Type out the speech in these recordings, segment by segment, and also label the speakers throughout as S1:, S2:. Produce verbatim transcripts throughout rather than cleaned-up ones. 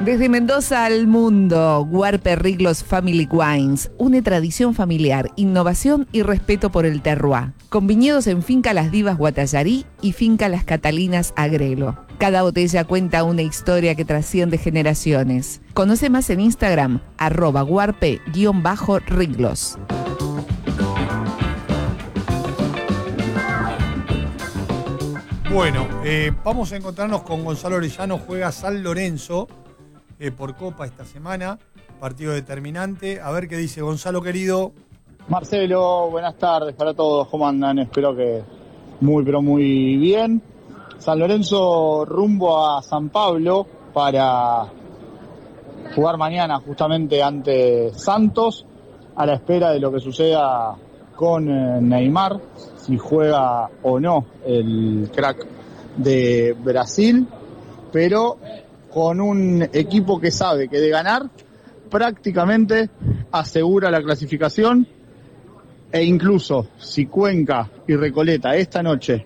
S1: Desde Mendoza al mundo, Guarpe Riglos Family Wines une tradición familiar, innovación y respeto por el terroir. Con viñedos en Finca Las Divas Guatallarí y Finca Las Catalinas Agrelo. Cada botella cuenta una historia que trasciende generaciones. Conoce más en Instagram, arroba guarpe-riglos.
S2: Bueno, eh, vamos a encontrarnos con Gonzalo Orellano, juega San Lorenzo eh, por Copa esta semana, partido determinante. A ver qué dice Gonzalo, querido.
S3: Marcelo, buenas tardes para todos, ¿cómo andan? Espero que muy, pero muy bien. San Lorenzo rumbo a San Pablo para jugar mañana justamente ante Santos, a la espera de lo que suceda con eh, Neymar, si juega o no el crack de Brasil, pero con un equipo que sabe que de ganar prácticamente asegura la clasificación, e incluso si Cuenca y Recoleta esta noche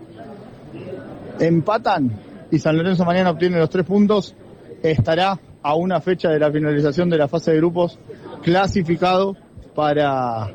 S3: empatan y San Lorenzo mañana obtiene los tres puntos, estará a una fecha de la finalización de la fase de grupos clasificado para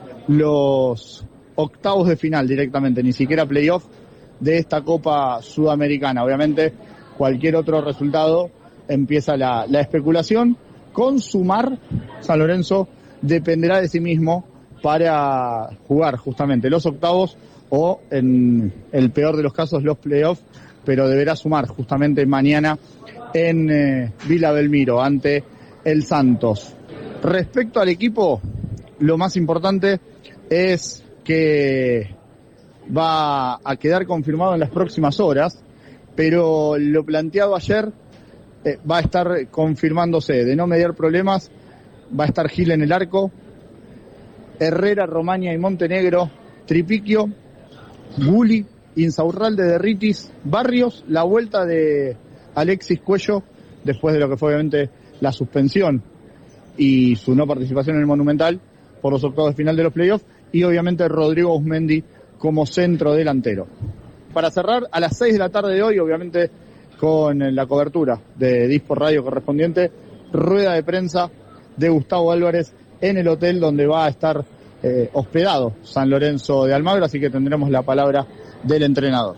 S3: los octavos de final directamente, ni siquiera playoff de esta Copa Sudamericana. Obviamente cualquier otro resultado empieza la, la especulación. Con sumar, San Lorenzo dependerá de sí mismo para jugar justamente los octavos o, en el peor de los casos, los playoffs, pero deberá sumar justamente mañana en eh, Vila Belmiro ante el Santos. Respecto al equipo, lo más importante es que va a quedar confirmado en las próximas horas, pero lo planteado ayer eh, va a estar confirmándose. De no mediar problemas, va a estar Gil en el arco, Herrera, Romaña y Montenegro, Tripiquio, Guli, Insaurralde, Derritis, Barrios, la vuelta de Alexis Cuello, después de lo que fue obviamente la suspensión y su no participación en el Monumental por los octavos de final de los playoffs, y obviamente Rodrigo Uzmendi como centro delantero. Para cerrar, a las seis de la tarde de hoy, obviamente con la cobertura de Dispo Radio correspondiente, rueda de prensa de Gustavo Álvarez en el hotel donde va a estar eh, hospedado San Lorenzo de Almagro, así que tendremos la palabra del entrenador.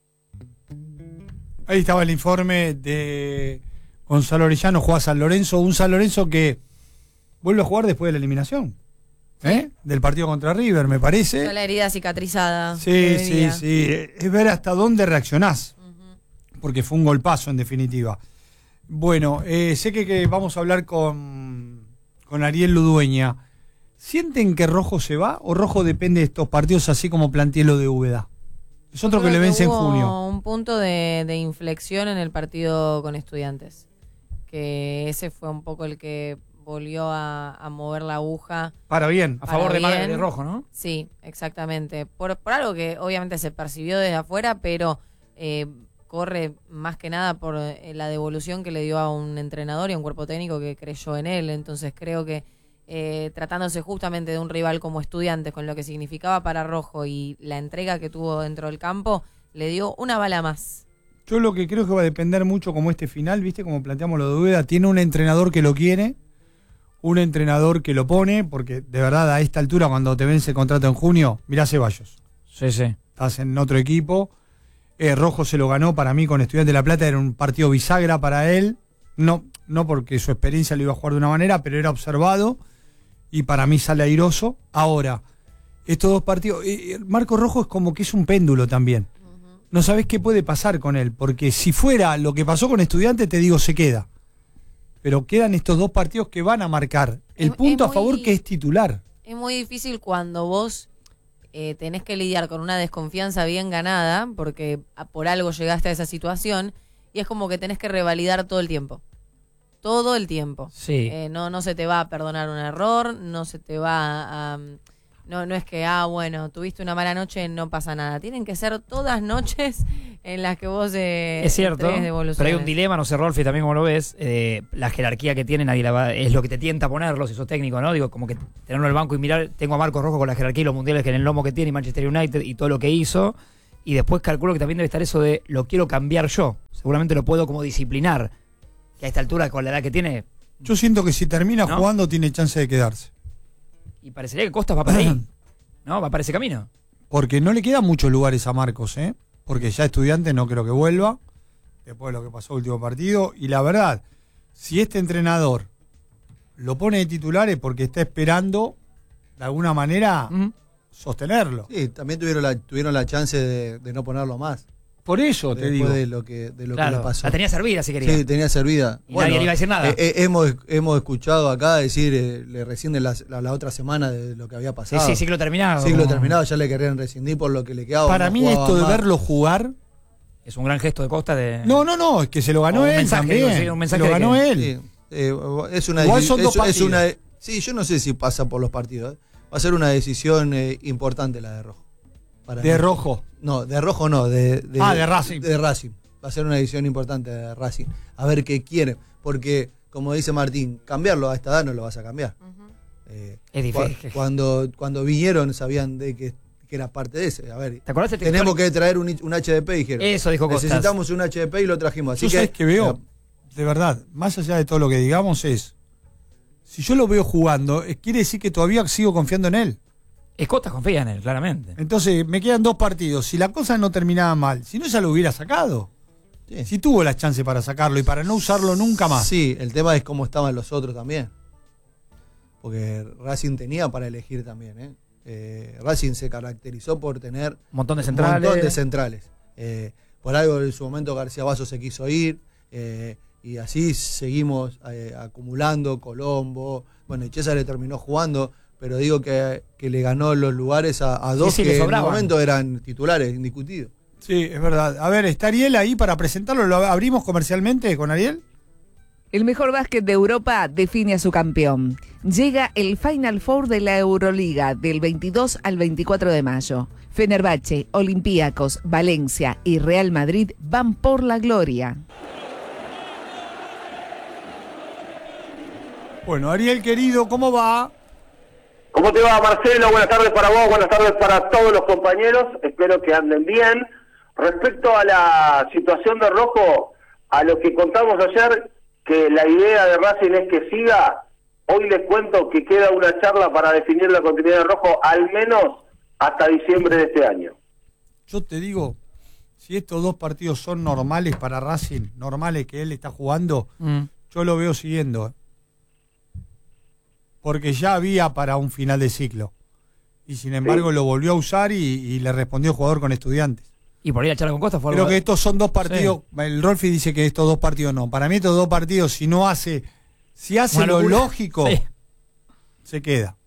S2: Ahí estaba el informe de Gonzalo Orellano, juega San Lorenzo, un San Lorenzo que vuelve a jugar después de la eliminación. ¿Eh? Del partido contra River, me parece.
S4: Con la herida cicatrizada.
S2: Sí, sí, sí. Es ver hasta dónde reaccionás. Uh-huh. Porque fue un golpazo, en definitiva. Bueno, eh, sé que, que vamos a hablar con, con Ariel Ludueña. ¿Sienten que Rojo se va o Rojo depende de estos partidos, así como planteé lo de Úbeda? Es otro que le vence en junio.
S4: Un punto de, de inflexión en el partido con Estudiantes. Que ese fue un poco el que volvió a, a mover la aguja.
S2: Para bien,
S5: a favor
S4: bien.
S5: de, de Rojo, ¿no?
S4: Sí, exactamente. Por, por algo que obviamente se percibió desde afuera, pero eh, corre más que nada por eh, la devolución que le dio a un entrenador y a un cuerpo técnico que creyó en él. Entonces creo que eh, tratándose justamente de un rival como Estudiantes, con lo que significaba para Rojo y la entrega que tuvo dentro del campo, le dio una bala más.
S2: Yo lo que creo que va a depender mucho, como este final, ¿viste? Como planteamos lo de Úbeda, tiene un entrenador que lo quiere, un entrenador que lo pone, porque de verdad a esta altura, cuando te vence el contrato en junio, mirá Ceballos.
S5: Sí, sí.
S2: Estás en otro equipo. Eh, Rojo se lo ganó para mí con Estudiantes de La Plata, era un partido bisagra para él. No, no porque su experiencia lo iba a jugar de una manera, pero era observado y para mí sale airoso. Ahora, estos dos partidos, eh, Marco Rojo es como que es un péndulo también. Uh-huh. No sabés qué puede pasar con él, porque si fuera lo que pasó con Estudiantes, te digo, se queda. Pero quedan estos dos partidos que van a marcar el
S4: es,
S2: punto
S4: es
S2: a favor
S4: muy,
S2: que es titular.
S4: Es muy difícil cuando vos eh, tenés que lidiar con una desconfianza bien ganada, porque por algo llegaste a esa situación, y es como que tenés que revalidar todo el tiempo. Todo el tiempo.
S5: Sí.
S4: Eh, no, no se te va a perdonar un error, no se te va a... a No, no es que, ah, bueno, tuviste una mala noche, no pasa nada. Tienen que ser todas noches en las que vos eh,
S5: es cierto,
S4: devoluciones.
S5: Pero hay un dilema, no sé, Rolfi, también como lo ves, eh, la jerarquía que tiene nadie la va, es lo que te tienta a ponerlo si sos técnico, ¿no? Digo, como que tenerlo en el banco y mirar, tengo a Marcos Rojo con la jerarquía y los mundiales que en el lomo que tiene y Manchester United y todo lo que hizo, y después calculo que también debe estar eso de lo quiero cambiar yo, seguramente lo puedo como disciplinar. que a esta altura, con la edad que tiene,
S2: Yo siento que si termina
S5: ¿No?
S2: jugando tiene chance de quedarse.
S5: y parecería que Costas va para ahí, ¿no? Va para ese camino.
S2: Porque no le quedan muchos lugares a Marcos, ¿eh? Porque ya Estudiantes no creo que vuelva, después de lo que pasó el último partido. Y la verdad, si este entrenador lo pone de titular es porque está esperando, de alguna manera,
S5: Mm.
S2: sostenerlo.
S6: Sí, también tuvieron la, tuvieron la chance de, de no ponerlo más.
S2: Por eso te
S6: Después
S2: digo.
S6: de lo que, de lo que
S5: Claro,
S6: le pasó.
S5: la tenía servida si quería.
S6: Sí, tenía servida.
S5: Y nadie le iba a decir nada.
S6: eh, eh, hemos, hemos escuchado acá decir eh, le rescinden la, la, la otra semana de lo que había
S5: Sí,
S6: pasado.
S5: sí, ciclo terminado.
S6: Ciclo
S5: como-
S6: terminado, ya le querían rescindir por lo que le quedaba.
S2: Para
S6: no
S2: mí
S6: jugaba
S2: esto de
S6: más.
S2: verlo jugar...
S5: Es un gran gesto de Costa de...
S2: No, no, no, es que se lo ganó
S5: O un
S2: él
S5: mensaje,
S2: también.
S5: digo, sí, un mensaje
S2: se lo
S5: de
S2: ganó
S5: que-
S2: él.
S6: Sí, eh, es una
S2: Igual
S6: deci-
S2: son dos
S6: es, es
S2: partidos.
S6: una Sí, yo no sé si pasa por los partidos. ¿eh? Va a ser una decisión eh, importante la de Rojo. Para
S2: De
S6: mí.
S2: rojo.
S6: No, de Rojo no, de, de-
S2: Ah, de Racing.
S6: De Racing. Va a ser una decisión importante de Racing. A ver qué quieren. Porque, como dice Martín, cambiarlo a esta edad no lo vas a cambiar. Eh,
S5: Es difícil.
S6: cua- Cuando, cuando vinieron sabían de que, que era parte de ese. A ver,
S5: ¿Te acordás del
S6: tenemos
S5: textual?
S6: que traer un, un H D P, dijeron.
S5: Eso dijo Costas.
S6: Necesitamos un H D P y lo trajimos. Así
S2: Yo
S6: que,
S2: sabes que veo, de verdad, más allá de todo lo que digamos, es. Si yo lo veo jugando, eh, quiere decir que todavía sigo confiando en él.
S5: Es Costas confía en él, claramente.
S2: Entonces, me quedan dos partidos. Si la cosa no terminaba mal, si no, ya lo hubiera sacado.
S6: Sí.
S2: Si tuvo la chance para sacarlo y para no usarlo nunca más.
S6: Sí, el tema es cómo estaban los otros también. Porque Racing tenía para elegir también. ¿eh? Eh, Racing se caracterizó por tener
S5: Un montón de
S6: un
S5: centrales.
S6: montón de centrales. Eh, por algo en su momento García Basso se quiso ir. eh, y así seguimos eh, acumulando. Colombo. Bueno, y César le terminó jugando. Pero digo que, que le ganó los lugares a, a dos
S5: sí, le
S6: que en un
S5: sobraban.
S6: momento eran titulares, indiscutidos.
S2: Sí, es verdad. A ver, ¿está Ariel ahí para presentarlo? ¿Lo abrimos comercialmente con Ariel?
S1: El mejor básquet de Europa define a su campeón. Llega el Final Four de la Euroliga del veintidós al veinticuatro de mayo. Fenerbahce, Olympiacos, Valencia y Real Madrid van por la gloria.
S2: Bueno, Ariel querido, ¿cómo va?
S7: ¿Cómo te va, Marcelo? Buenas tardes para vos, buenas tardes para todos los compañeros. Espero que anden bien. Respecto a la situación de Rojo, a lo que contamos ayer, que la idea de Racing es que siga, hoy les cuento que queda una charla para definir la continuidad de Rojo, al menos hasta diciembre de este año.
S2: Yo te digo, si estos dos partidos son normales para Racing, normales que él está jugando,
S5: Mm.
S2: yo lo veo siguiendo. Porque ya había para un final de ciclo. Y sin embargo
S7: Sí.
S2: lo volvió a usar y, y le respondió el jugador con Estudiantes.
S5: Y por ir a charlar con Costas fue
S2: Creo
S5: algo...
S2: que estos son dos partidos. El Rolfi dice que estos dos partidos no. Para mí estos dos partidos, si no hace, si hace
S5: Una
S2: lo
S5: locura.
S2: lógico,
S5: Sí.
S2: se queda.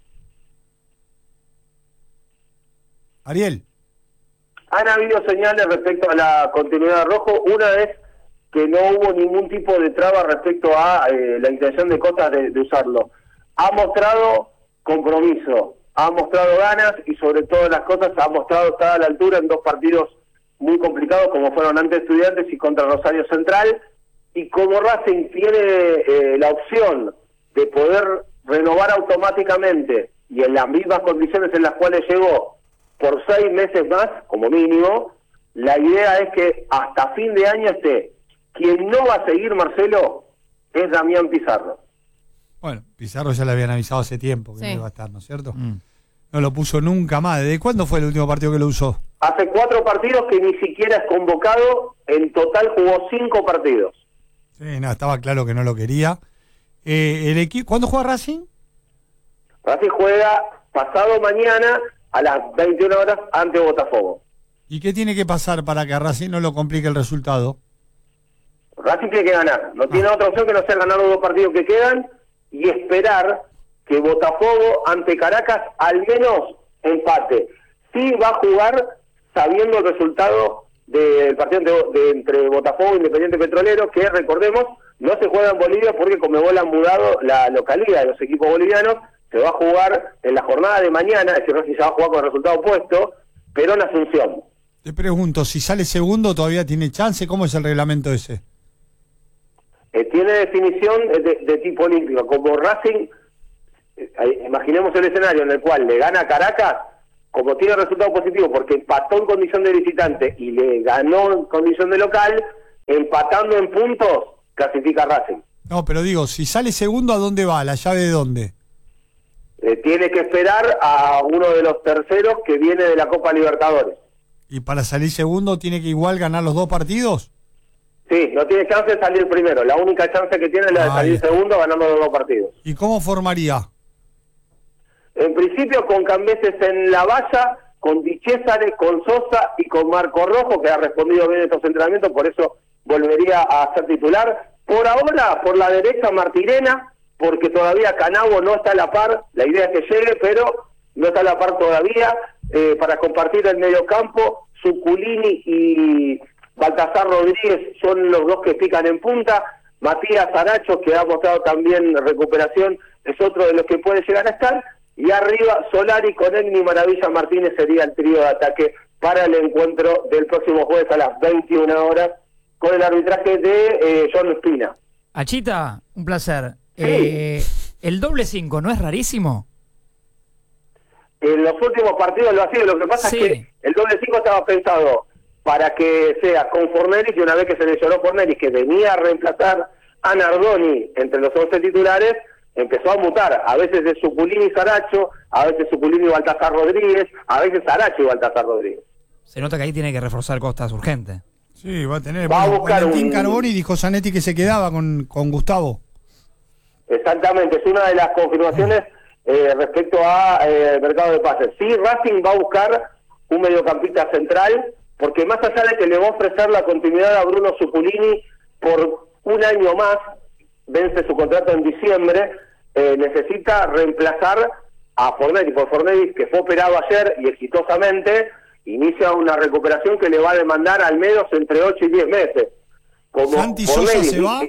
S2: Ariel.
S7: Han habido señales respecto a la continuidad de Rojo. Una es que no hubo ningún tipo de traba respecto a eh, la intención de Costas de, de usarlo. Ha mostrado compromiso, ha mostrado ganas y sobre todas las cosas ha mostrado estar a la altura en dos partidos muy complicados como fueron ante Estudiantes y contra Rosario Central. Y como Racing tiene eh, la opción de poder renovar automáticamente y en las mismas condiciones en las cuales llegó por seis meses más, como mínimo, la idea es que hasta fin de año esté. Quien no va a seguir, Marcelo, es Damián Pizarro.
S2: Bueno, Pizarro ya le habían avisado hace tiempo que
S4: Sí.
S2: no iba a estar, ¿no es cierto?
S5: Mm.
S2: No lo puso nunca más. ¿Desde cuándo fue el último partido que lo usó?
S7: Hace cuatro partidos que ni siquiera es convocado, en total jugó cinco partidos.
S2: Sí, no, estaba claro que no lo quería. Eh, el equipo, ¿cuándo juega Racing?
S7: Racing juega pasado mañana a las veintiuna horas ante Botafogo.
S2: ¿Y qué tiene que pasar para que a Racing no lo complique el resultado?
S7: Racing tiene que ganar, no tiene otra opción que no sea ganar los dos partidos que quedan y esperar que Botafogo ante Caracas al menos empate. Sí va a jugar sabiendo el resultado del partido de, de, entre Botafogo e Independiente Petrolero, que recordemos no se juega en Bolivia porque Conmebol han mudado la localidad de los equipos bolivianos. Se va a jugar en la jornada de mañana, es decir, Racing se va a jugar con el resultado opuesto, pero en Asunción.
S2: Te pregunto, si sale segundo todavía tiene chance, ¿cómo es el reglamento ese?
S7: Eh, tiene definición de, de tipo olímpico. Como Racing, eh, imaginemos el escenario en el cual le gana a Caracas, como tiene resultado positivo porque empató en condición de visitante y le ganó en condición de local, empatando en puntos, clasifica Racing.
S2: No, pero digo, si sale segundo, ¿a dónde va? ¿La llave de dónde?
S7: Eh, tiene que esperar a uno de los terceros que viene de la Copa Libertadores.
S2: ¿Y para salir segundo tiene que igual ganar los dos partidos?
S7: Sí, no tiene chance de salir primero. La única chance que tiene es la de
S2: Ah,
S7: salir
S2: bien.
S7: segundo ganando los dos partidos.
S2: ¿Y cómo formaría?
S7: En principio con Cambeses en la valla, con Di Cesare, con Sosa y con Marco Rojo, que ha respondido bien estos entrenamientos, por eso volvería a ser titular. Por ahora, por la derecha Martirena, porque todavía Canavo no está a la par, la idea es que llegue, pero no está a la par todavía, eh, para compartir el medio campo, Zuculini y Baltasar Rodríguez son los dos que pican en punta. Matías Aracho, que ha mostrado también recuperación, es otro de los que puede llegar a estar. Y arriba, Solari con Egni Maravilla Martínez sería el trío de ataque para el encuentro del próximo jueves a las veintiuna horas con el arbitraje de eh, John Espina.
S5: Achita, un placer.
S7: Sí.
S5: Eh, ¿El doble cinco no es rarísimo?
S7: En los últimos partidos lo ha sido, lo que pasa
S5: Sí.
S7: es que el doble cinco estaba pensado para que sea con Forneris, y una vez que se lesionó Forneris, que venía a reemplazar a Nardoni entre los once titulares, empezó a mutar, a veces de Zuculini y Saracho, a veces Zuculini y Baltasar Rodríguez, a veces Saracho y Baltasar Rodríguez.
S5: Se nota que ahí tiene que reforzar Costas urgente.
S2: Sí, va a tener.
S7: Va a
S2: Bueno,
S7: buscar
S2: Valentín
S7: un-
S2: Carboni dijo Zanetti que se quedaba con, con Gustavo.
S7: Exactamente, es una de las confirmaciones eh, respecto a eh, mercado de pases. Sí, Racing va a buscar un mediocampista central, porque más allá de que le va a ofrecer la continuidad a Bruno Zuculini por un año más, vence su contrato en diciembre, eh, necesita reemplazar a Forneris, por Forneris, que fue operado ayer y exitosamente, inicia una recuperación que le va a demandar al menos entre ocho y diez meses. Como
S2: ¿Santi Sosa
S7: Forneris,
S2: se va?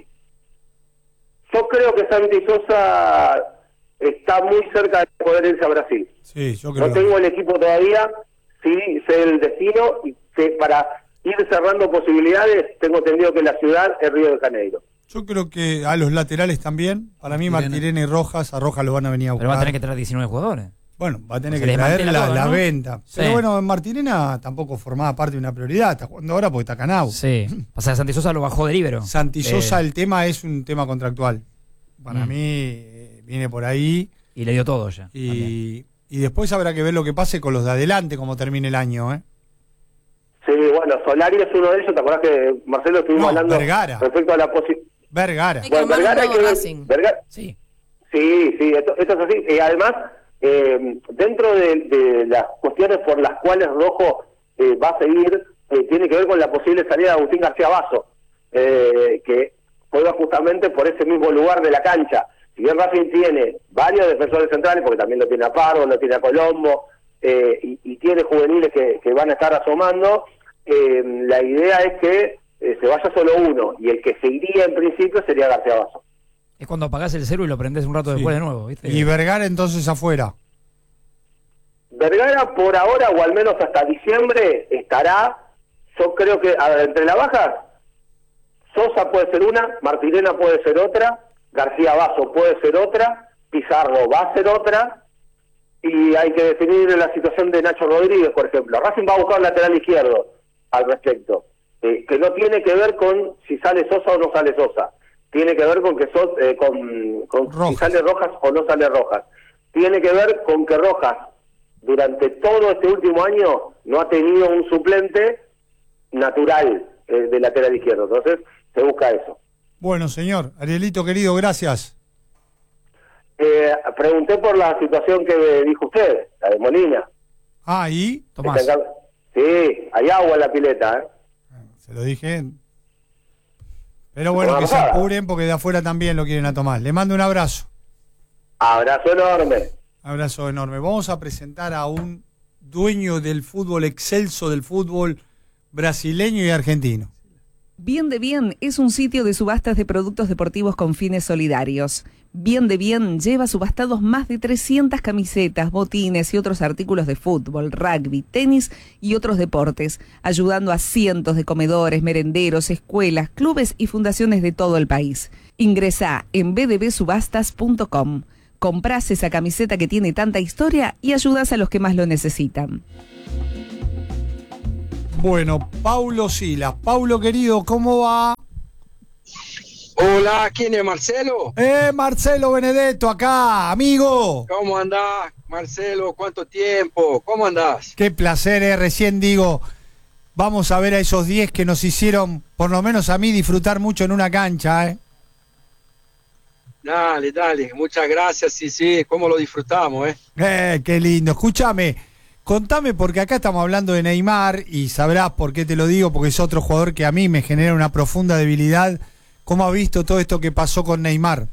S7: yo creo que Santi Sosa está muy cerca de poder irse a Brasil.
S2: Sí, yo creo.
S7: No tengo el equipo todavía, sí sé el destino, y que para ir cerrando posibilidades, tengo entendido que la ciudad es Río de Janeiro.
S2: Yo creo que a los laterales también. Para mí,
S6: Martirena.
S2: Martirena y Rojas, a Rojas lo van a venir a
S5: Pero
S2: buscar.
S5: va a tener que traer diecinueve jugadores.
S2: Bueno, va a tener
S5: Se
S2: que traer
S5: desmantela
S2: la,
S5: todo,
S2: la
S5: ¿no?
S2: venta.
S5: Sí.
S2: Pero bueno, Martirena tampoco formaba parte de una prioridad. Está jugando ahora porque está Canau.
S5: Sí. O sea, Santi Sosa lo bajó de libero.
S2: Santi Sosa,
S5: Eh,
S2: el tema es un tema contractual. Para
S5: Mm.
S2: mí eh, viene por ahí.
S5: Y le dio todo ya. también.
S2: Y, y después habrá que ver lo que pase con los de adelante, como termine el año. ¿eh?
S7: Sí, bueno, Solari es uno de ellos, ¿te acordás que Marcelo estuvimos
S2: No,
S7: hablando
S2: Vergara.
S7: respecto a la posibilidad?
S2: Vergara.
S4: Hay que
S7: Bueno,
S4: armar un
S7: Vergara hay
S4: nuevo
S7: que ver-
S4: Racing.
S7: Vergara-
S5: Sí.
S7: Sí, sí, esto, esto es así. Y además, eh, dentro de, de las cuestiones por las cuales Rojo eh, va a seguir, eh, tiene que ver con la posible salida de Agustín García Basso, eh, que juega justamente por ese mismo lugar de la cancha. Si bien Racing tiene varios defensores centrales, porque también lo tiene a Pardo, lo tiene a Colombo, eh, y, y tiene juveniles que, que van a estar asomando, eh, la idea es que eh, se vaya solo uno, y el que se iría en principio sería García Basso.
S5: Es cuando apagás el celu y lo prendés un rato
S2: Sí.
S5: después de nuevo, ¿viste?
S2: Y Vergara entonces afuera.
S7: Vergara por ahora, o al menos hasta diciembre, estará, yo creo que, a ver, entre las bajas, Sosa puede ser una, Martirena puede ser otra, García Basso puede ser otra, Pizarro va a ser otra, y hay que definir la situación de Nacho Rodríguez, por ejemplo. Racing va a buscar un lateral izquierdo al respecto, eh, que no tiene que ver con si sale Sosa o no sale Sosa, tiene que ver con que Sos, eh, con, con si
S2: Rojas.
S7: sale Rojas o no sale Rojas, tiene que ver con que Rojas durante todo este último año no ha tenido un suplente natural eh, de lateral izquierdo, entonces se busca eso.
S2: Bueno, señor. Arielito, querido, gracias.
S7: Eh, pregunté por la situación que dijo usted, la de Molina.
S2: Ah, y
S5: Tomás.
S7: Está en cam- Sí, hay agua en la pileta, ¿eh?
S2: se lo dije. Pero bueno,
S7: Una
S2: que se
S7: bajada.
S2: apuren porque de afuera también lo quieren a Tomás. Le mando un abrazo.
S7: Abrazo enorme.
S2: Abrazo enorme. Vamos a presentar a un dueño del fútbol excelso del fútbol brasileño y argentino.
S1: Bien de Bien es un sitio de subastas de productos deportivos con fines solidarios. Bien de Bien lleva subastados más de trescientas camisetas, botines y otros artículos de fútbol, rugby, tenis y otros deportes, ayudando a cientos de comedores, merenderos, escuelas, clubes y fundaciones de todo el país. Ingresá en b d b subastas punto com. Comprás esa camiseta que tiene tanta historia y ayudás a los que más lo necesitan.
S2: Bueno, Paulo Silas. Paulo, querido, ¿cómo va?
S8: Hola, ¿quién es Marcelo?
S2: Eh, Marcelo Benedetto, acá, amigo.
S8: ¿Cómo andás, Marcelo? ¿Cuánto tiempo? ¿Cómo andás?
S2: Qué placer, eh. Recién digo, vamos a ver a esos diez que nos hicieron, por lo menos a mí, disfrutar mucho en una cancha, eh.
S8: Dale, dale, muchas gracias, sí, sí, cómo lo disfrutamos, eh.
S2: Eh, qué lindo. Escúchame, contame, porque acá estamos hablando de Neymar y sabrás por qué te lo digo, porque es otro jugador que a mí me genera una profunda debilidad. ¿Cómo ha visto todo esto que pasó con Neymar?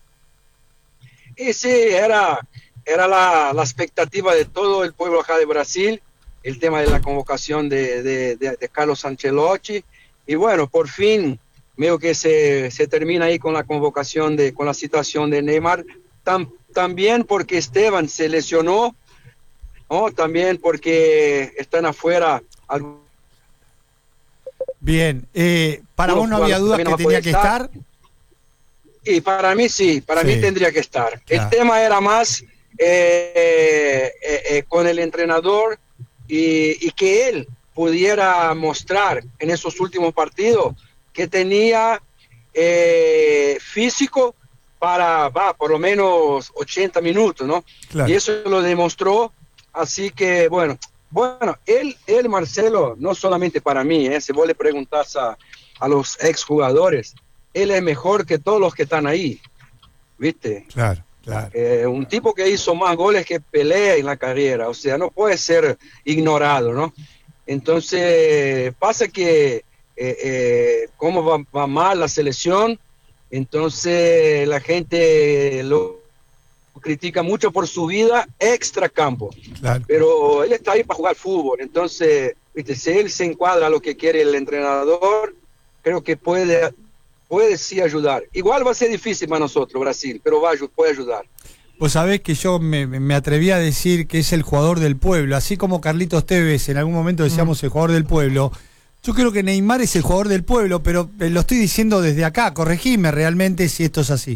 S8: Y sí, era, era la, la expectativa de todo el pueblo acá de Brasil, el tema de la convocación de, de, de, de Carlos Ancelotti, y bueno, por fin veo que se, se termina ahí con la convocación, de, con la situación de Neymar, Tam, también porque Esteban se lesionó, ¿no? También porque están afuera. Al...
S2: Bien, eh, para vos no había dudas que tenía que estar.
S8: Y para mí sí, para
S2: sí.
S8: mí tendría que estar. Claro. El tema era más eh, eh, eh, con el entrenador y, y que él pudiera mostrar en esos últimos partidos que tenía eh, físico para, va, por lo menos ochenta minutos, ¿no? Claro. Y eso lo demostró, así que, bueno, bueno, él, él Marcelo, no solamente para mí, ¿eh? Si vos le preguntás a, a los exjugadores, él es mejor que todos los que están ahí, ¿viste?
S2: Claro, claro.
S8: Eh, un tipo que hizo más goles que Pelé en la carrera, o sea, no puede ser ignorado, ¿no? Entonces, pasa que eh, eh, cómo va, va mal la selección, entonces la gente lo critica mucho por su vida extra campo, claro. Pero él está ahí para jugar fútbol, entonces, ¿viste? Si él se encuadra a lo que quiere el entrenador, creo que puede, puede sí ayudar. Igual va a ser difícil para nosotros, Brasil, pero va, puede ayudar.
S2: Vos sabés que yo me, me atreví a decir que es el jugador del pueblo, así como Carlitos Tevez en algún momento decíamos mm. el jugador del pueblo. Yo creo que Neymar es el jugador del pueblo, pero lo estoy diciendo desde acá, corregime realmente si esto es así.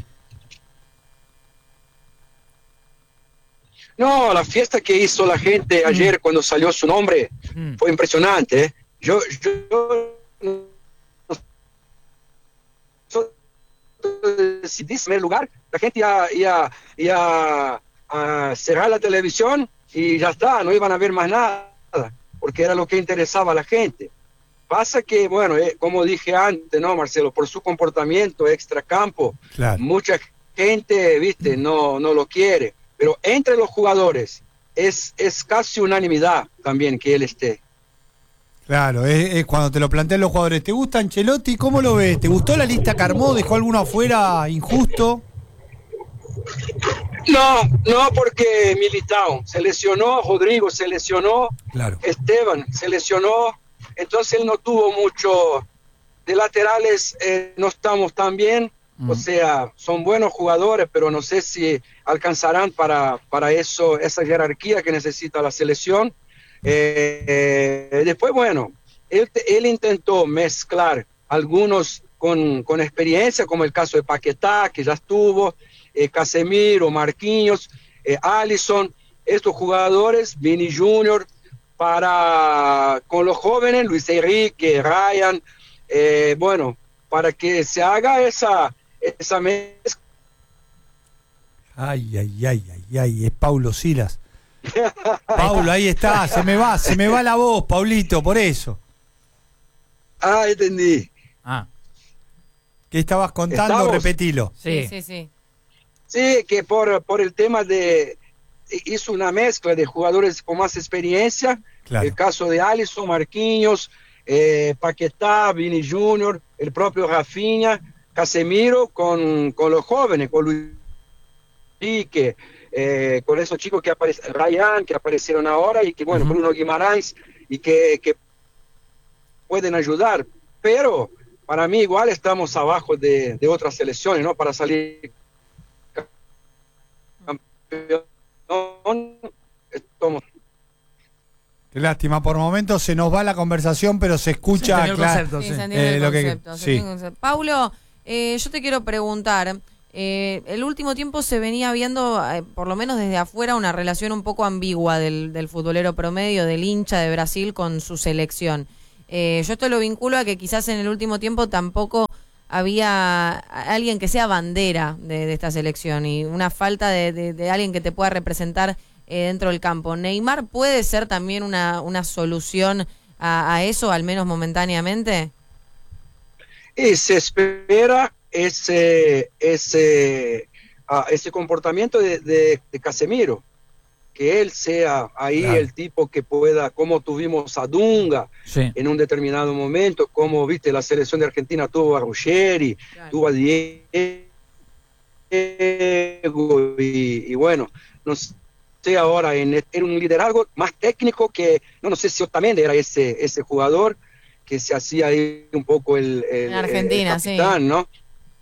S8: No, la fiesta que hizo la gente mm. ayer cuando salió su nombre mm. fue impresionante, ¿eh? Yo, yo si dice en primer lugar, la gente iba, iba, iba a cerrar la televisión y ya está, no iban a ver más nada, porque era lo que interesaba a la gente. Pasa que, bueno, eh, como dije antes, ¿no, Marcelo? Por su comportamiento extracampo, claro. Mucha gente, viste, no, no lo quiere. Pero entre los jugadores es, es casi unanimidad también que él esté.
S2: Claro, es, es cuando te lo plantean los jugadores. ¿Te gusta Ancelotti? ¿Cómo lo ves? ¿Te gustó la lista que armó? ¿Dejó alguno afuera injusto?
S8: No, no, porque Militao se lesionó, Rodrigo se lesionó,
S2: claro.
S8: Esteban se lesionó, entonces él no tuvo mucho. De laterales eh, no estamos tan bien. O sea, son buenos jugadores, pero no sé si alcanzarán para, para eso, esa jerarquía que necesita la selección. Eh, eh, después, bueno, él, él intentó mezclar algunos con, con experiencia, como el caso de Paquetá, que ya estuvo, eh, Casemiro, Marquinhos, eh, Alisson, estos jugadores, Vini Junior, para con los jóvenes, Luis Enrique, Ryan, eh, bueno, para que se haga esa... esa mezcla.
S2: Ay, ay, ay, ay, ay, es Paulo Silas. Paulo, ahí está, se me va, se me va la voz, Paulito, por eso.
S8: Ah, entendí.
S5: Ah.
S2: ¿Qué estabas contando? ¿Estamos? Repetilo.
S4: Sí, sí, sí.
S8: Sí, que por, por el tema de... hizo una mezcla de jugadores con más experiencia. Claro. El caso de Alisson, Marquinhos, eh, Paquetá, Vini Junior, el propio Rafinha, Casemiro con, con los jóvenes, con Luis Enrique, eh, con esos chicos que aparecen, Ryan, que aparecieron ahora, y que bueno, uh-huh. Bruno Guimarães, y que, que pueden ayudar. Pero para mí igual estamos abajo de, de otras selecciones, ¿no? Para salir campeón, estamos...
S2: Qué lástima, por momentos se nos va la conversación, pero se escucha
S4: se
S2: claro.
S4: Concepto, sí. Sí, se entiende eh, el concepto, que,
S2: sí.
S4: concepto. Paulo, eh, yo te quiero preguntar, eh, el último tiempo se venía viendo, eh, por lo menos desde afuera, una relación un poco ambigua del, del futbolero promedio, del hincha de Brasil con su selección. Eh, yo esto lo vinculo a que quizás en el último tiempo tampoco había alguien que sea bandera de, de esta selección y una falta de, de, de alguien que te pueda representar eh, dentro del campo. ¿Neymar puede ser también una, una solución a, a eso, al menos momentáneamente?
S8: Y se espera ese, ese, uh, ese comportamiento de, de, de Casemiro, que él sea ahí claro. el tipo que pueda, como tuvimos a Dunga sí. en un determinado momento, como viste la selección de Argentina tuvo a Ruggeri, claro. tuvo a Diego, y, y bueno, no sé ahora, en, en un liderazgo más técnico que, no, no sé si Otamendi era ese, ese jugador que se hacía ahí un poco el, el,
S4: en Argentina,
S8: el capitán,
S4: sí.
S8: ¿no?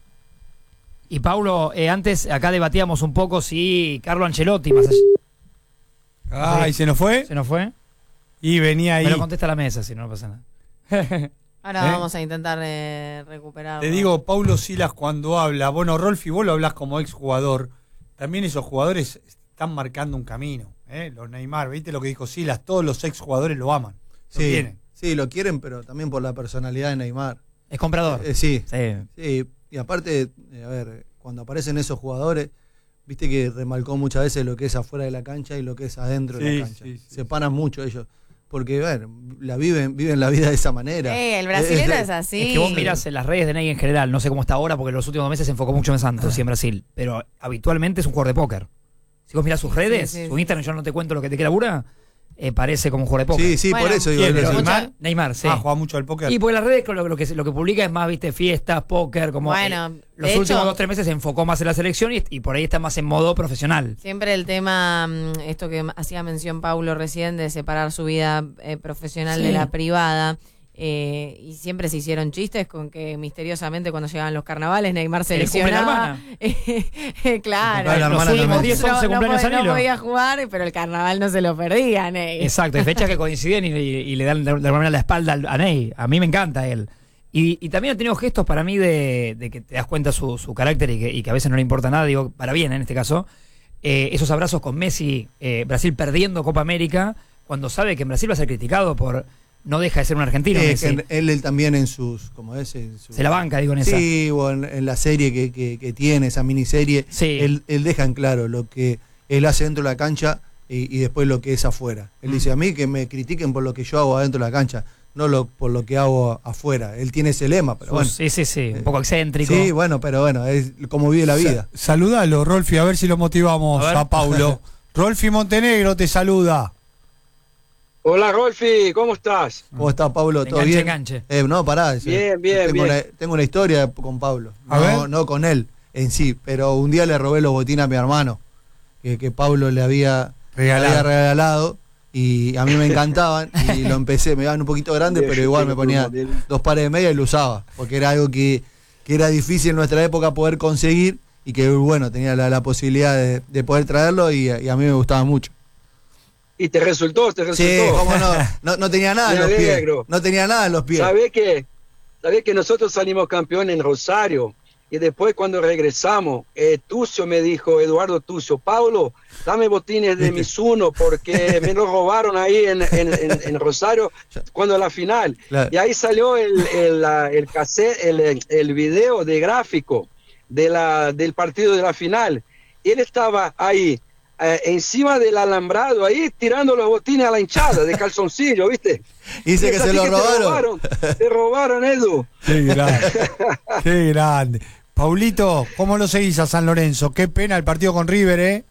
S5: Y Paulo, eh, antes acá debatíamos un poco si Carlo Ancelotti, más allá...
S2: Ah, ¿y se nos fue?
S5: ¿Se nos fue?
S2: Y venía ahí.
S5: Me lo contesta la mesa, si no, no pasa nada.
S4: Ahora
S2: ¿Eh?
S4: vamos a intentar eh, recuperarlo.
S2: Te digo, Paulo Silas cuando habla, bueno, Rolfi, vos lo hablás como exjugador, también esos jugadores están marcando un camino, ¿eh? Los Neymar, ¿viste lo que dijo Silas? Todos los exjugadores lo aman, lo
S6: sí,
S2: quieren.
S6: Sí, lo quieren, pero también por la personalidad de Neymar.
S5: Es comprador.
S6: Eh, sí,
S5: sí,
S6: sí. Y aparte, eh, a ver, cuando aparecen esos jugadores... Viste que remarcó muchas veces lo que es afuera de la cancha y lo que es adentro sí, de la cancha. Sí, sí, Separan sí. mucho ellos. Porque, a ver, la viven, viven la vida de esa manera.
S4: Eh, el brasilero es, es, es así.
S5: Es que vos mirás en las redes de Ney en general, no sé cómo está ahora, porque en los últimos meses se enfocó mucho en Santos y en Brasil. Pero habitualmente es un jugador de póker. Si vos mirás sus redes, sí, sí, su Instagram, yo no te cuento lo que te queda labura, eh, parece como un jugador de póker.
S6: Sí, sí, bueno, por eso digo.
S2: ¿Quién,
S6: Neymar?
S5: Neymar, Neymar, sí.
S2: Ah, juega mucho al póker.
S5: Y por las redes lo, lo, que, lo que publica es más, viste, fiestas, póker, como
S4: bueno,
S5: eh, los
S4: últimos
S5: hecho, dos, tres meses se enfocó más en la selección y, y por ahí está más en modo profesional.
S4: Siempre el tema, esto que hacía mención Paulo recién, de separar su vida eh, profesional sí. de la privada. Eh, y siempre se hicieron chistes con que misteriosamente cuando llegaban los carnavales Neymar se lesionaba. Claro,
S5: los últimos diez, once
S4: no,
S5: cumpleaños
S4: no, no podía jugar, pero el carnaval no se lo perdía, Ney.
S5: Exacto, hay fechas que coinciden y, y, y le dan de alguna manera la espalda a Ney. A mí me encanta él. Y, y también ha tenido gestos para mí de, de que te das cuenta su, su carácter y que, y que a veces no le importa nada, digo, para bien en este caso. Eh, esos abrazos con Messi, eh, Brasil perdiendo Copa América, cuando sabe que en Brasil va a ser criticado por... No deja de ser un argentino.
S6: Eh,
S5: Messi.
S6: En, él, él también en sus, como es, en su,
S5: se la banca, digo, en esa.
S6: Sí, o en, en la serie que, que, que tiene, esa miniserie,
S5: sí.
S6: él, él deja en claro lo que él hace dentro de la cancha y, y después lo que es afuera. Él mm. dice, a mí que me critiquen por lo que yo hago adentro de la cancha, no lo, por lo que hago afuera. Él tiene ese lema, pero bueno.
S5: Sí, sí, sí, un poco excéntrico.
S6: Sí, bueno, pero bueno, es como vive la vida.
S2: Sa saludalo, Rolfi, a ver si lo motivamos a, a Paulo. Rolfi Montenegro te saluda.
S8: Hola, Rolfi, ¿cómo estás?
S6: ¿Cómo está, Pablo? ¿Todo
S5: enganche,
S6: bien?
S5: Enganche.
S6: Eh, no, pará.
S8: Bien, bien,
S6: tengo
S8: bien.
S6: Una, tengo una historia con Pablo.
S2: A
S6: no,
S2: ver.
S6: no con él en sí, pero un día le robé los botines a mi hermano, que, que Pablo le había regalado. había regalado, y a mí me encantaban, y lo empecé, me iban un poquito grande, pero igual me ponía dos pares de media y lo usaba, porque era algo que, que era difícil en nuestra época poder conseguir, y que bueno, tenía la, la posibilidad de, de poder traerlo, y, y a mí me gustaba mucho.
S8: Y te resultó, te resultó.
S6: Sí, cómo no, no, no tenía nada en los pies. No tenía nada en los pies.
S8: ¿Sabés que, sabés que nosotros salimos campeón en Rosario? Y después cuando regresamos, eh, Tucio me dijo, Eduardo Tucio, Paulo, dame botines de Mizuno porque me los robaron ahí en, en, en, en Rosario cuando la final. Claro. Y ahí salió el, el, la, el cassette, el, el video de gráfico de la, del partido de la final. Y él estaba ahí. Eh, encima del alambrado ahí tirando los botines a la hinchada de calzoncillo, ¿viste?
S6: Dice que se lo robaron.
S8: Te robaron, te robaron, Edu.
S2: Qué grande, qué grande. Paulito, ¿cómo lo seguís a San Lorenzo? Qué pena el partido con River, ¿eh?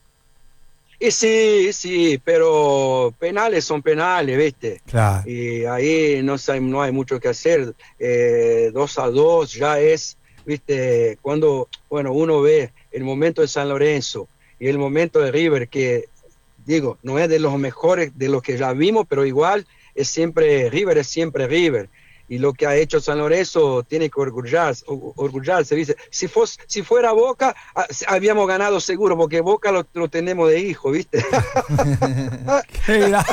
S8: Y sí, sí, pero penales son penales, ¿viste?
S2: Claro.
S8: Y ahí no, no hay mucho que hacer. Eh, dos a dos ya es, ¿viste? Cuando, bueno, uno ve el momento de San Lorenzo y el momento de River, que digo, no es de los mejores de los que ya vimos, pero igual es siempre River, es siempre River. Y lo que ha hecho San Lorenzo tiene que orgullarse, orgullarse, ¿viste? Si, fos, si fuera Boca, habíamos ganado seguro, porque Boca lo, lo tenemos de hijo, ¿viste?
S2: Qué, gra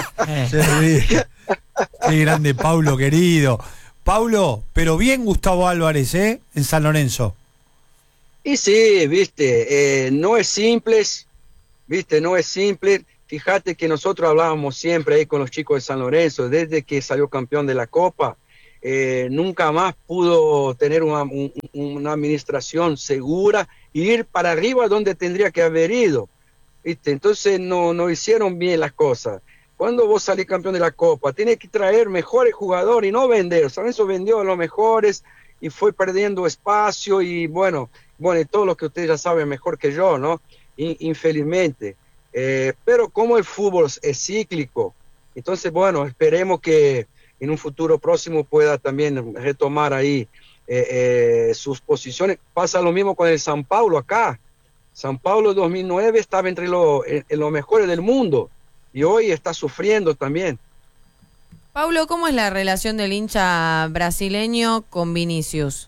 S2: Qué grande, Paulo, querido. Paulo, pero bien Gustavo Álvarez, ¿eh? En San Lorenzo.
S8: Y sí, viste, eh, no es simple, viste, no es simple. Fíjate que nosotros hablábamos siempre ahí con los chicos de San Lorenzo, desde que salió campeón de la Copa, eh, nunca más pudo tener una, un, una administración segura e ir para arriba donde tendría que haber ido, ¿viste? Entonces no, no hicieron bien las cosas. Cuando vos salís campeón de la Copa, tenés que traer mejores jugadores y no vender. San Lorenzo vendió a los mejores y fue perdiendo espacio y bueno, bueno, y todo lo que ustedes ya saben mejor que yo, ¿no? Infelizmente. Eh, pero como el fútbol es cíclico, entonces bueno, esperemos que en un futuro próximo pueda también retomar ahí eh, eh, sus posiciones. Pasa lo mismo con el San Paulo acá. San Paulo dos mil nueve estaba entre los en, en los mejores del mundo y hoy está sufriendo también.
S4: Paulo, ¿cómo es la relación del hincha brasileño con Vinicius?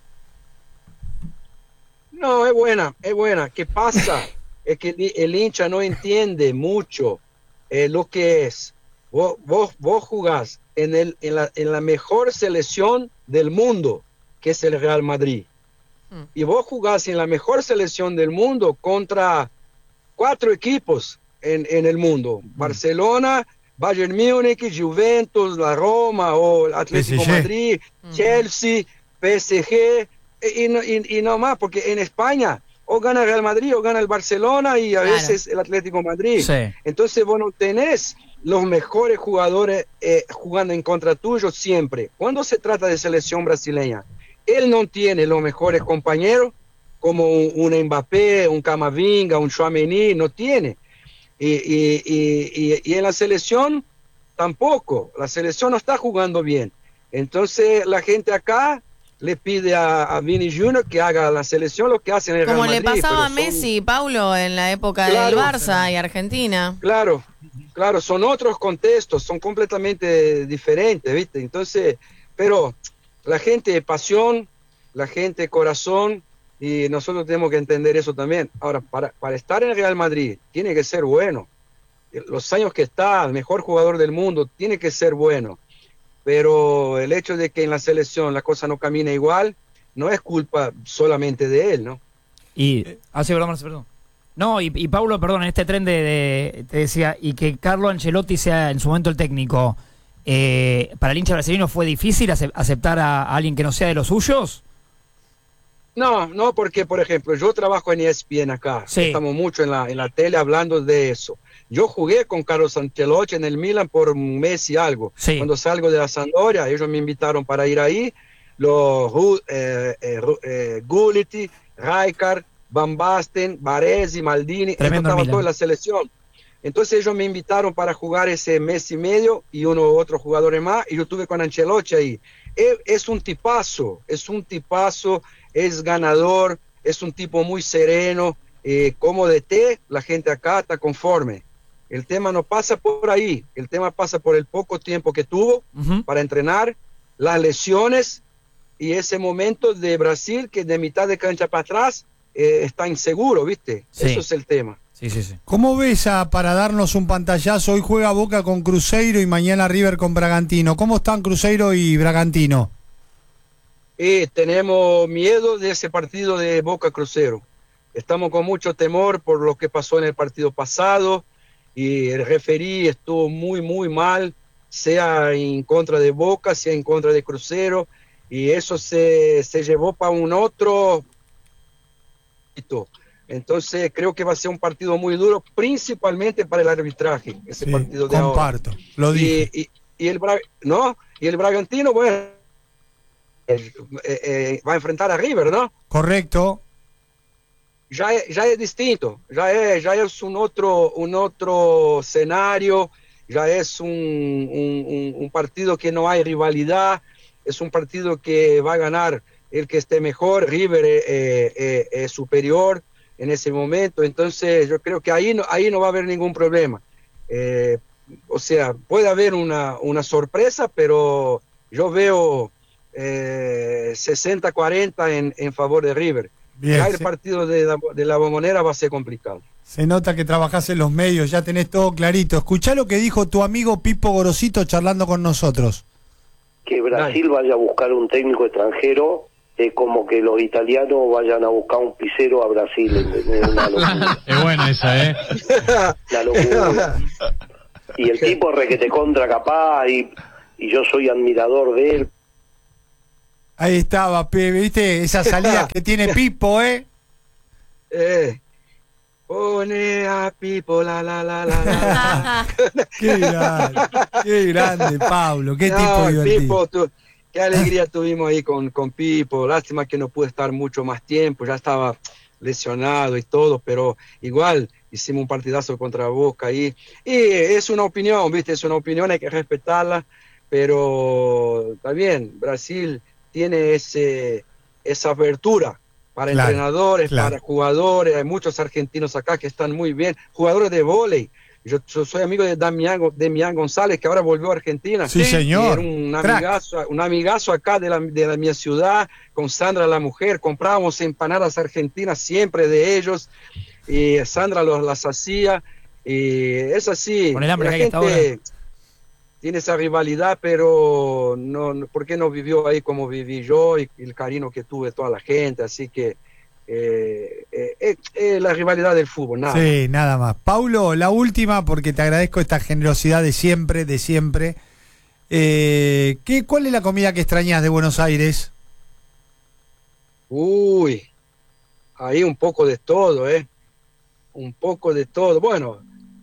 S8: No, es buena, es buena. ¿Qué pasa? Es que el hincha no entiende mucho eh, lo que es. Vos, vos, vos jugás en, el, en, la, en la mejor selección del mundo, que es el Real Madrid. Mm. Y vos jugás en la mejor selección del mundo contra cuatro equipos en, en el mundo. Mm. Barcelona, Bayern Múnich, Juventus, la Roma o el Atlético Madrid, mm. Chelsea, P S G y, y, y no más, porque en España o gana el Real Madrid o gana el Barcelona y a claro. veces el Atlético Madrid. Sí. Entonces vos no tenés los mejores jugadores eh, jugando en contra tuyo siempre. Cuando se trata de selección brasileña, él no tiene los mejores compañeros como un, un Mbappé, un Camavinga, un Tchouaméni, no tiene. Y, y, y, y, y en la selección tampoco, la selección no está jugando bien. Entonces la gente acá le pide a, a Vini Junior que haga la selección lo que hace en el
S4: Como
S8: Real Madrid.
S4: Como le pasaba
S8: son...
S4: a Messi, Paulo, en la época claro, del Barça y Argentina.
S8: Claro, claro, son otros contextos, son completamente diferentes, ¿viste? Entonces, pero la gente de pasión, la gente de corazón, y nosotros tenemos que entender eso también. Ahora, para, para estar en el Real Madrid, tiene que ser bueno. Los años que está, el mejor jugador del mundo, tiene que ser bueno. Pero el hecho de que en la selección la cosa no camine igual, no es culpa solamente de él, ¿no?
S5: Y, ah, sí, perdón, perdón. No, y, y Paulo, perdón, en este tren de, de, te decía, y que Carlo Ancelotti sea en su momento el técnico, eh, ¿para el hincha brasileño fue difícil aceptar a, a alguien que no sea de los suyos?
S8: No, no, porque, por ejemplo, yo trabajo en E S P N acá, sí. Estamos mucho en la, en la tele hablando de eso. Yo jugué con Carlos Ancelotti en el Milan por un mes y algo. Sí. Cuando salgo de la Sampdoria, ellos me invitaron para ir ahí. Los eh, eh, eh, Gullit, Rijkaard, Van Basten, Baresi, Maldini, estaba toda la selección. Entonces ellos me invitaron para jugar ese mes y medio y uno u otros jugadores más, y yo estuve con Ancelotti ahí. Es, es un tipazo, es un tipazo, es ganador, es un tipo muy sereno. Eh, como D T, la gente acá está conforme. El tema no pasa por ahí, el tema pasa por el poco tiempo que tuvo uh-huh. para entrenar, las lesiones y ese momento de Brasil que de mitad de cancha para atrás eh, está inseguro, ¿viste? Sí. Eso es el tema.
S2: Sí, sí, sí. ¿Cómo ves a, para darnos un pantallazo? Hoy juega Boca con Cruzeiro y mañana River con Bragantino. ¿Cómo están Cruzeiro y Bragantino?
S8: Eh, tenemos miedo de ese partido de Boca Cruzeiro. Estamos con mucho temor por lo que pasó en el partido pasado. Y el referí estuvo muy, muy mal, sea en contra de Boca, sea en contra de Cruzeiro, y eso se, se llevó para un otro. Entonces creo que va a ser un partido muy duro, principalmente para el arbitraje, ese sí, partido de
S2: comparto,
S8: ahora.
S2: Lo dije.
S8: Y, y, y, el, ¿no? y el Bragantino, bueno, eh, eh, va a enfrentar a River, ¿no?
S2: Correcto.
S8: Ya es, ya es distinto, ya es, ya es un otro, un otro escenario, ya es un, un, un partido que no hay rivalidad, es un partido que va a ganar el que esté mejor. River es eh, eh, eh, superior en ese momento, entonces yo creo que ahí no, ahí no va a haber ningún problema. Eh, o sea, puede haber una, una sorpresa, pero yo veo eh, sesenta cuarenta en, en favor de River. Bien, ya el sí. partido de la, de la Bombonera va a ser complicado.
S2: Se nota que trabajás en los medios, ya tenés todo clarito. Escuchá lo que dijo tu amigo Pipo Gorosito charlando con nosotros.
S9: Que Brasil Dale. vaya a buscar un técnico extranjero es como que los italianos vayan a buscar un pisero a Brasil. Es una locura.
S2: Es buena esa, ¿eh?
S9: La locura. Y el tipo es requete contra capaz y, y yo soy admirador de él.
S2: Ahí estaba, Pepe, ¿viste? Esas salidas que tiene Pipo, ¿eh?
S8: Eh, pone a Pipo, la, la, la, la, la.
S2: Qué grande, qué grande, Pablo, qué
S8: No,
S2: tipo divertido.
S8: Pipo, tú, qué alegría tuvimos ahí con, con Pipo. Lástima que no pude estar mucho más tiempo, ya estaba lesionado y todo, pero igual hicimos un partidazo contra Boca ahí. Y es una opinión, ¿viste? Es una opinión, hay que respetarla, pero está bien, Brasil tiene ese, esa apertura para
S2: Claro,
S8: entrenadores,
S2: claro.
S8: para jugadores. Hay muchos argentinos acá que están muy bien, jugadores de vóley. Yo, yo soy amigo de Damián, Damián González, que ahora volvió a Argentina.
S2: Sí, señor.
S8: Y era un
S2: Crack.
S8: amigazo, un amigazo acá de, la, de la, mi ciudad, con Sandra la mujer. Comprábamos empanadas argentinas siempre de ellos, y Sandra los, las hacía. Y es así.
S5: Con el hambre
S8: la
S5: que hay hasta
S8: gente tiene esa rivalidad, pero no, no, ¿por qué no vivió ahí como viví yo y, y el cariño que tuve de toda la gente? Así que eh, eh, eh, eh, la rivalidad del fútbol, nada.
S2: Sí, nada más. Paulo, la última, porque te agradezco esta generosidad de siempre, de siempre. Eh, ¿qué, ¿Cuál es la comida que extrañas de Buenos Aires?
S8: Uy, ahí un poco de todo, ¿eh? Un poco de todo. Bueno,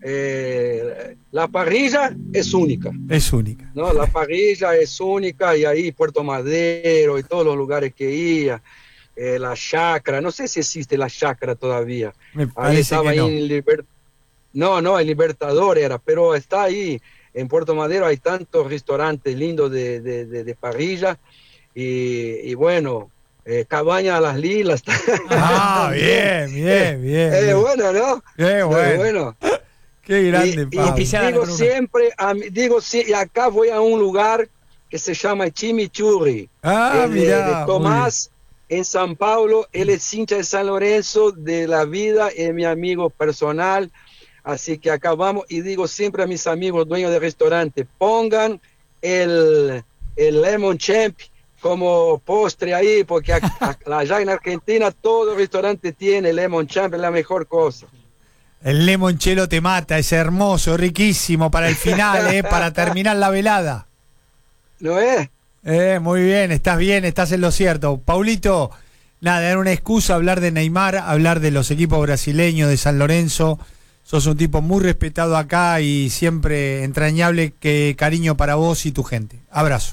S8: eh, la parrilla es única,
S2: Es única.
S8: ¿no? La parrilla es única, y ahí Puerto Madero y todos los lugares que iba, eh, la chacra, no sé si existe la chacra todavía.
S2: Me
S8: Ahí
S2: parece
S8: estaba
S2: que
S8: ahí
S2: no.
S8: en Liber- No, no, el Libertador era, pero está ahí, en Puerto Madero hay tantos restaurantes lindos de, de, de, de parrilla, y, y bueno, eh, Cabaña a las Lilas.
S2: Ah, bien, bien, bien.
S8: Es
S2: bien.
S8: bueno, ¿no?
S2: Qué
S8: Es
S2: bueno.
S8: bueno.
S2: Qué grande,
S8: Y, y
S2: Pablo.
S8: digo siempre, a mí- digo, sí, y acá voy a un lugar que se llama Chimichurri,
S2: Ah,
S8: el de-
S2: mirá,
S8: de
S2: muy
S8: Tomás, en San Paulo. Él es hincha de San Lorenzo de la vida, es mi amigo personal. Así que acá vamos, y digo siempre a mis amigos dueños de restaurante, pongan el, el Lemon Champ como postre ahí, porque a- a- allá en Argentina todo restaurante tiene Lemon Champ, es la mejor cosa.
S2: El limoncello te mata, es hermoso, riquísimo para el final, eh, para terminar la velada.
S8: ¿No es?
S2: Eh, muy bien, estás bien, estás en lo cierto. Paulito, nada, era una excusa hablar de Neymar, hablar de los equipos brasileños, de San Lorenzo. Sos un tipo muy respetado acá y siempre entrañable, que cariño para vos y tu gente. Abrazo.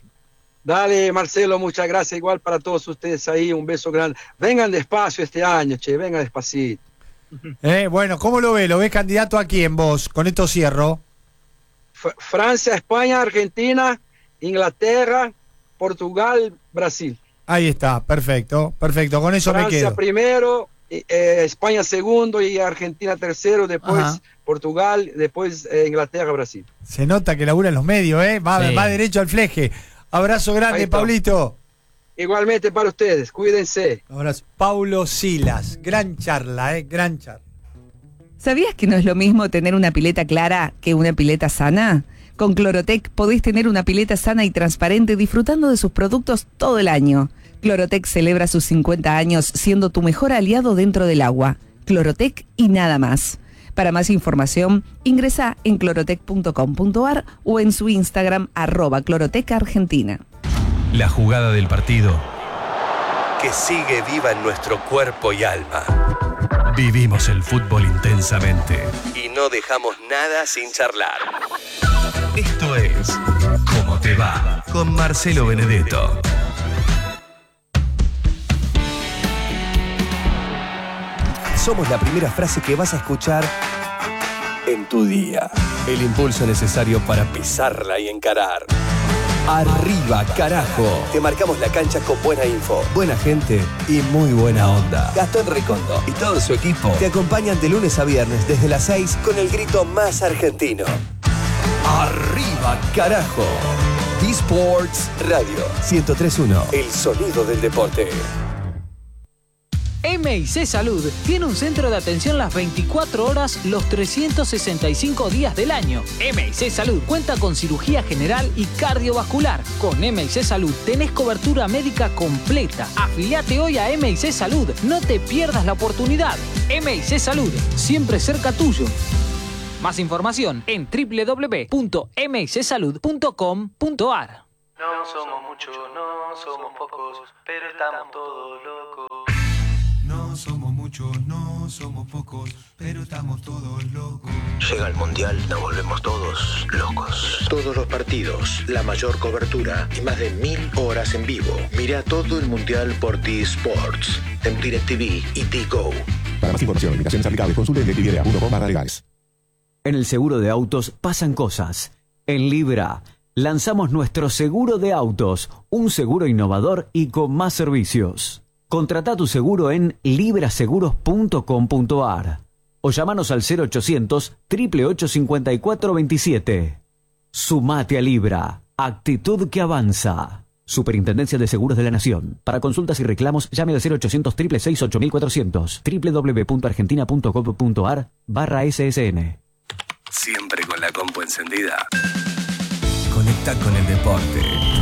S8: Dale, Marcelo, muchas gracias. Igual para todos ustedes ahí, un beso grande. Vengan despacio este año, che, vengan despacito.
S2: Eh, bueno, ¿cómo lo ves? ¿Lo ves candidato a quién vos? Con esto cierro.
S8: F- Francia, España, Argentina, Inglaterra, Portugal, Brasil.
S2: Ahí está, perfecto, perfecto. Con eso me
S8: Francia
S2: quedo.
S8: primero, y, eh, España segundo y Argentina tercero, después
S2: Ajá.
S8: Portugal, después eh, Inglaterra, Brasil.
S2: Se nota que labura en los medios, ¿eh? Va,
S5: Sí.
S2: va derecho al fleje. Abrazo
S8: Ahí
S2: grande,
S8: está.
S2: Paulito.
S8: Igualmente para ustedes, cuídense.
S2: Abrazo. Paulo Silas. Gran charla, ¿eh? Gran charla.
S1: ¿Sabías que no es lo mismo tener una pileta clara que una pileta sana? Con Clorotec podés tener una pileta sana y transparente disfrutando de sus productos todo el año. Clorotec celebra sus cincuenta años siendo tu mejor aliado dentro del agua. Clorotec y nada más. Para más información, ingresa en clorotec punto com punto ar o en su Instagram arroba Clorotec Argentina.
S10: La jugada del partido que sigue viva en nuestro cuerpo y alma. Vivimos el fútbol intensamente y no dejamos nada sin charlar. Esto es ¿Cómo te va? Con Marcelo Benedetto. Somos la primera frase que vas a escuchar en tu día. El impulso necesario para pisarla y encarar. Arriba, carajo. Te marcamos la cancha con buena info, buena gente y muy buena onda. Gastón Recondo y todo su equipo te acompañan de lunes a viernes desde las seis con el grito más argentino. Arriba, carajo. eSports Radio ciento tres punto uno. El sonido del deporte.
S11: M I C Salud tiene un centro de atención las veinticuatro horas, los trescientos sesenta y cinco días del año. M I C Salud cuenta con cirugía general y cardiovascular. Con M I C Salud tenés cobertura médica completa. Afiliate hoy a M I C Salud. No te pierdas la oportunidad. M I C Salud, siempre cerca tuyo. Más información en doble u doble u doble u punto m i c salud punto com punto ar.
S12: No somos muchos, no somos pocos, pero estamos todos locos.
S13: No somos muchos, no somos pocos, pero estamos todos locos.
S14: Llega el Mundial, nos volvemos todos locos. Todos los partidos, la mayor cobertura y más de mil horas en vivo. Mira todo el Mundial por T-Sports, en DirecTV y T-Go.
S15: Para más información, limitaciones aplicables, consulte en directv punto com barra legales.
S16: En el seguro de autos pasan cosas. En Libra lanzamos nuestro seguro de autos, un seguro innovador y con más servicios. Contrata tu seguro en libra seguros punto com punto a r o llámanos al cero ochocientos, ocho ocho ocho, cinco cuatro dos siete. Sumate a Libra, actitud que avanza. Superintendencia de Seguros de la Nación. Para consultas y reclamos, llame al cero ochocientos, seis seis seis, ocho cuatro cero cero, doble u doble u doble u punto argentina punto gov punto a r barra S S N.
S10: Siempre con la compu encendida. Conecta con el deporte.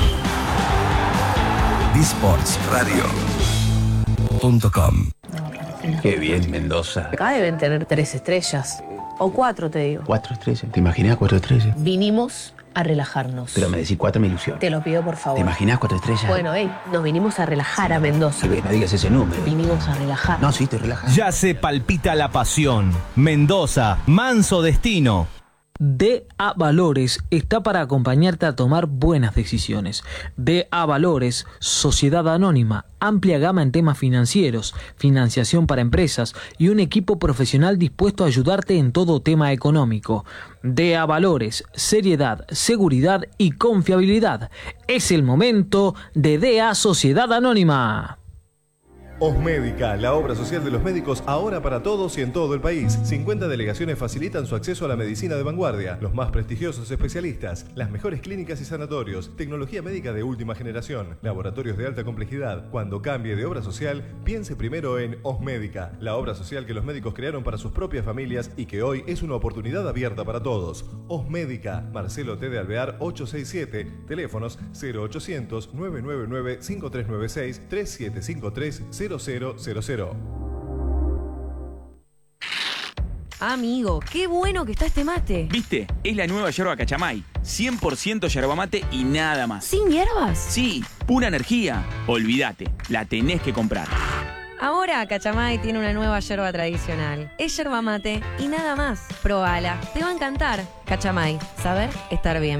S10: D-Sports Radio punto com.
S17: Qué bien, Mendoza.
S18: Acá deben tener tres estrellas. O cuatro, te digo.
S17: Cuatro estrellas. ¿Te imaginas cuatro estrellas?
S18: Vinimos a relajarnos.
S17: Pero me decís cuatro me ilusiona.
S18: Te lo pido, por favor.
S17: ¿Te imaginas cuatro estrellas?
S18: Bueno, hey, nos vinimos a relajar a Mendoza.
S17: Que no digas ese número.
S18: Vinimos a relajar.
S17: No, sí, te relajas.
S19: Ya se palpita la pasión. Mendoza, manso destino.
S11: D A Valores está para acompañarte a tomar buenas decisiones. D A Valores, Sociedad Anónima, amplia gama en temas financieros, financiación para empresas y un equipo profesional dispuesto a ayudarte en todo tema económico. D A Valores, seriedad, seguridad y confiabilidad. Es el momento de D A Sociedad Anónima.
S20: Osmédica, la obra social de los médicos ahora para todos y en todo el país. cincuenta delegaciones facilitan su acceso a la medicina de vanguardia, los más prestigiosos especialistas, las mejores clínicas y sanatorios, tecnología médica de última generación, laboratorios de alta complejidad. Cuando cambie de obra social, piense primero en Osmédica, la obra social que los médicos crearon para sus propias familias y que hoy es una oportunidad abierta para todos. Osmédica, Marcelo T. de Alvear ochocientos sesenta y siete, teléfonos cero ochocientos, nueve nueve nueve, cinco tres nueve seis, tres siete cinco tres, cero cero cero cero.
S21: Amigo, qué bueno que está este mate.
S22: ¿Viste? Es la nueva yerba Cachamay. cien por ciento yerba mate y nada más.
S21: ¿Sin hierbas?
S22: Sí, pura energía. Olvídate, la tenés que comprar.
S21: Ahora Cachamay tiene una nueva yerba tradicional. Es yerba mate y nada más. Probala, te va a encantar. Cachamay, saber estar bien.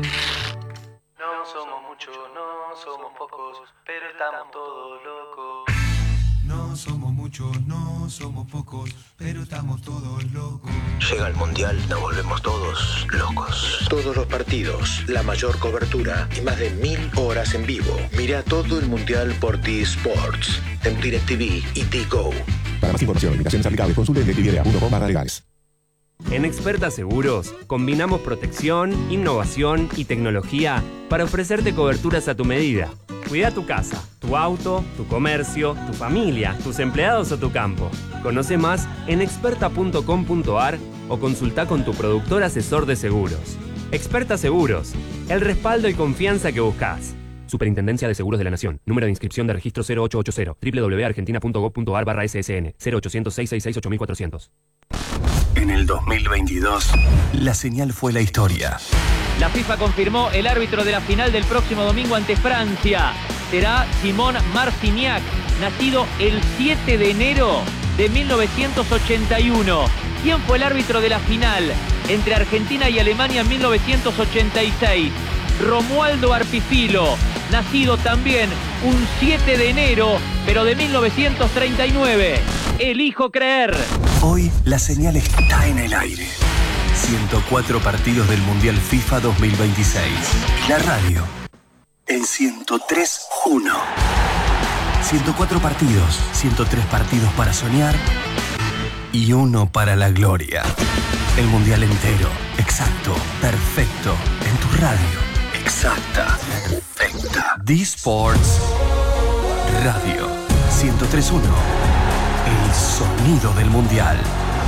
S12: No somos muchos, no somos pocos, pero estamos todos locos.
S13: No somos muchos, no somos pocos, pero estamos todos locos.
S14: Llega el Mundial, nos volvemos todos locos. Todos los partidos, la mayor cobertura y más de mil horas en vivo. Mira todo el Mundial por T-Sports, en DirecTV y T-Go.
S15: Para más información, limitaciones aplicables, consulte en directv punto com barra legales.
S23: En Experta Seguros combinamos protección, innovación y tecnología para ofrecerte coberturas a tu medida. Cuida tu casa, tu auto, tu comercio, tu familia, tus empleados o tu campo. Conoce más en experta punto com punto a r o consulta con tu productor asesor de seguros. Experta Seguros, el respaldo y confianza que buscas. Superintendencia de Seguros de la Nación. Número de inscripción de registro cero ocho ocho cero, doble u doble u doble u punto argentina punto gov punto a r barra S S N, cero ochocientos, seiscientos sesenta y seis, ocho mil cuatrocientos.
S10: En el dos mil veintidós, la señal fue la historia.
S24: La FIFA confirmó el árbitro de la final del próximo domingo ante Francia. Será Simón Marciniak, nacido el siete de enero de mil novecientos ochenta y uno. ¿Quién fue el árbitro de la final entre Argentina y Alemania en mil novecientos ochenta y seis? Romualdo Arpifilo, nacido también un siete de enero, pero de mil novecientos treinta y nueve. Elijo creer.
S10: Hoy la señal está en el aire. ciento cuatro partidos del Mundial FIFA dos mil veintiséis. La radio en ciento tres punto uno. ciento cuatro partidos, ciento tres partidos para soñar y uno para la gloria. El Mundial entero, exacto, perfecto, en tu radio. Exacta, perfecta. D-Sports Radio ciento tres punto uno. El sonido del Mundial.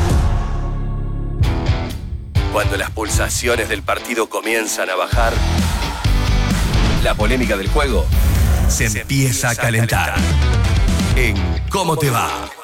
S10: Cuando las pulsaciones del partido comienzan a bajar, la polémica del juego se, se empieza a calentar. En ¿Cómo te va?